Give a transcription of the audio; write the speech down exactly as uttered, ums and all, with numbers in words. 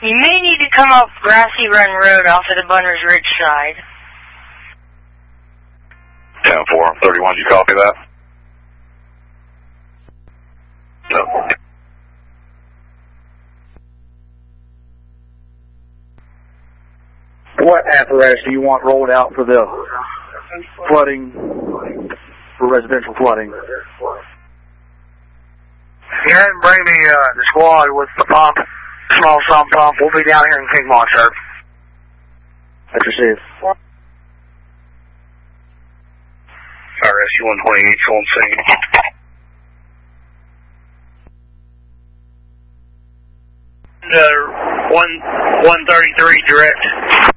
You may need to come up Grassy Run Road off of the Bunners Ridge side. ten four, thirty-one, you copy that? No. What apparatus do you want rolled out for the flooding, for residential flooding? Go ahead and bring me uh, the squad with the pump, small sump pump. We'll be down here in Kingmont, sir. That's received. R S U one twenty-eight, on scene. Uh, one, one thirty-three direct.